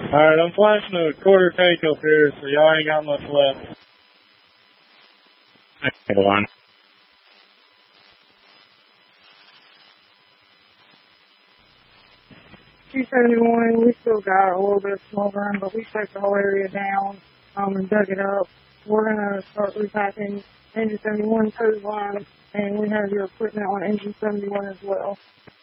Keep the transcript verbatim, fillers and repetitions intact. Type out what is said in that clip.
Alright, I'm flashing a quarter tank up here, so y'all ain't got much left. Hold on. two seventy-one, we still got a little bit of smoldering, but we shut the whole area down um, and dug it up. We're going to start repacking engine seventy-one code line, and we have your equipment on engine seventy-one as well.